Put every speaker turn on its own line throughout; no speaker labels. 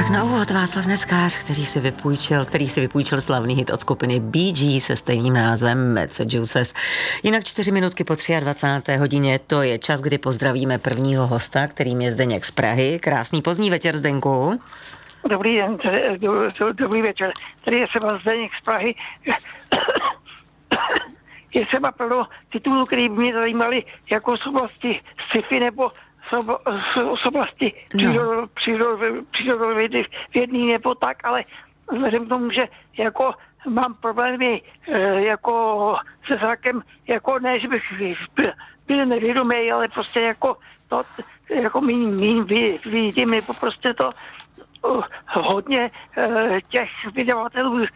Tak na úvod Václav Neckář, který si vypůjčil slavný hit od skupiny Bee Gees se stejným názvem Massachusetts. Jinak 4 minutky po 23. hodině, to je čas, kdy pozdravíme prvního hosta, kterým je Zdeněk z Prahy. Krásný pozdní večer, Zdenku.
Dobrý den, dobrý večer. Tady je třeba Zdeněk z Prahy. Je třeba plno titulů, které mě zajímaly jako z oblasti sci-fi nebo z oblasti přírodovědný nebo tak, ale vzhledem k tomu, že jako mám problémy jako se zrakem, jako ne, že bych byl nevědomý, ale prostě jako to, jako míň vidím, nebo prostě to hodně těch vydavatelů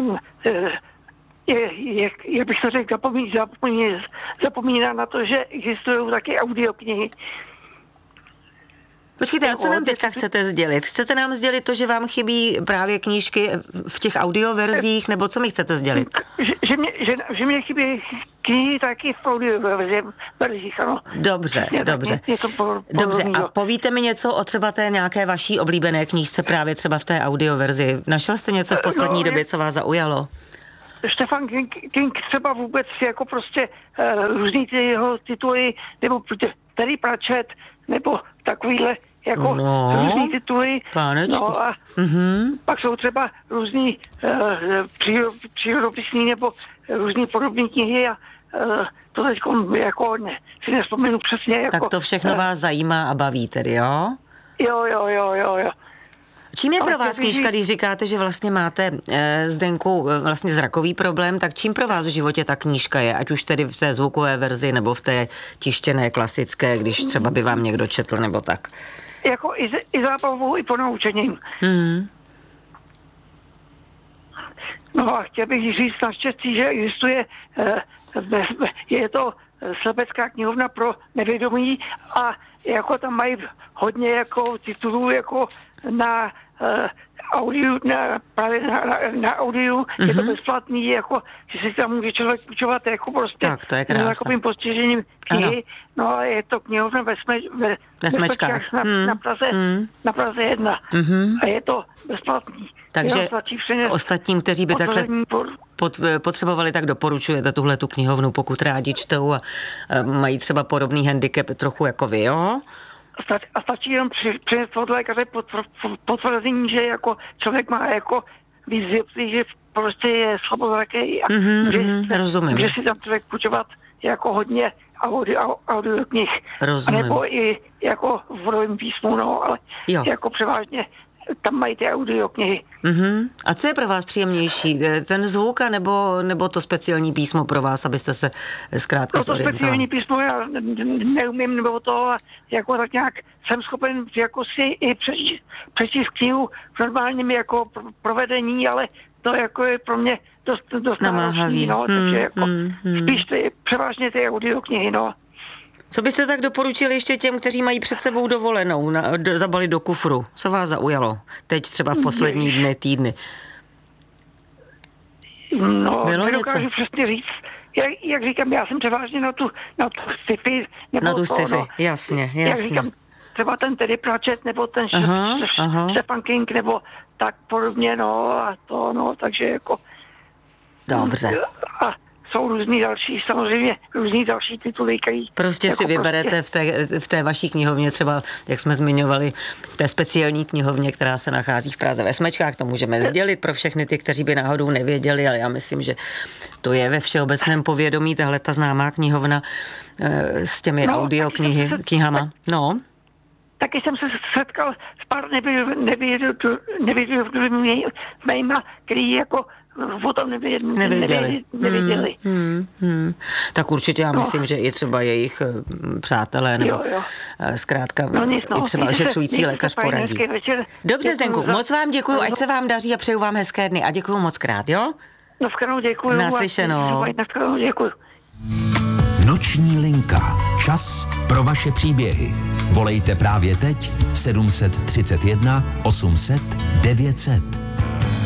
jak bych to řekl, zapomíná na to, že existují taky audioknihy.
Počkejte, a co nám teďka chcete sdělit? Chcete nám sdělit to, že vám chybí právě knížky v těch audioverzích, nebo co mi chcete sdělit?
Že mě chybí knihy taky v audioverzích, ano.
Dobře. Dobře, a povíte mi něco o třeba té nějaké vaší oblíbené knížce právě třeba v té audioverzi. Našel jste něco v poslední době, co vás zaujalo?
Stefan King třeba vůbec jako prostě různý ty jeho tituly, nebo Terry Pratchett, nebo takovýhle jako různý tituly.
Pánečku.
No a pak jsou třeba různý přírodopisný nebo různý podobné knihy a to teď jako si nespomenu přesně. Jako,
tak to všechno vás zajímá a baví tedy, jo?
Jo.
Čím je pro vás knížka, když říkáte, že vlastně máte, Zdenku, vlastně zrakový problém, tak čím pro vás v životě ta knížka je? Ať už tedy v té zvukové verzi, nebo v té tištěné, klasické, když třeba by vám někdo četl, nebo tak?
Jako i zábavou, i ponaučením. No a chtěl bych říct naštěstí, že existuje, je to slepecká knihovna pro nevědomí a jako tam mají hodně jako titulů jako na audio, na audio, je to bezplatný, jako, že si tam může člověk půjčovat jako prostě
tak, to je krásné.
S takovým postižením knihy. No a je to knihovna ve Smečkách na Praze 1. A je to bezplatný.
Takže ostatním, kteří by takhle potřebovali, tak doporučujete tuhletu knihovnu, pokud rádi čtou a mají třeba podobný handicap trochu jako vy, jo?
A stačí jenom přinést od lékaře potvrzení, že jako člověk má jako výzvěcí, že prostě je slabozraký a může si tam člověk půjčovat jako hodně audioknih.
Rozumím.
Nebo i jako v vodovém písmu, no, ale jako převážně tam mají ty audioknihy.
A co je pro vás příjemnější? Ten zvuk, nebo to speciální písmo pro vás, abyste se zkrátka zorientovali?
To speciální písmo já neumím, nebo to jako tak nějak jsem schopen jako si i přečíst knihu v normálním jako provedení, ale to jako je pro mě dost náročný, no, takže jako spíš převážně ty audioknihy, no.
Co byste tak doporučili ještě těm, kteří mají před sebou dovolenou, zabalit do kufru? Co vás zaujalo teď třeba v poslední dny, týdny?
No, nedokážu přesně říct. Jak říkám, já jsem převážně na tu sci-fi.
Na tu sci-fi, jasně.
Jak říkám, třeba ten Terry Pratchett, nebo ten Stephen King, nebo tak podobně, no, a to, no, takže jako...
Dobře.
A jsou různý další tituly, který...
Prostě jako si vyberete v té vaší knihovně, třeba, jak jsme zmiňovali, v té speciální knihovně, která se nachází v Praze ve Smečkách, to můžeme sdělit pro všechny ty, kteří by náhodou nevěděli, ale já myslím, že to je ve všeobecném povědomí, tahle ta známá knihovna s těmi audioknihama. No.
Taky jsem se setkal s pár nevědomými, který jako o tom nevěděli.
Tak určitě já myslím, že i třeba jejich přátelé, nebo zkrátka i třeba ošetřující lékař poradí. Dobře, Zdenku, moc vám děkuju, ať se vám daří a přeju vám hezké dny a děkuju moc krát, jo?
Nashledanou, děkuju.
Naslyšenou.
Děkuju.
Noční linka. Čas pro vaše příběhy. Volejte právě teď 731 800 900.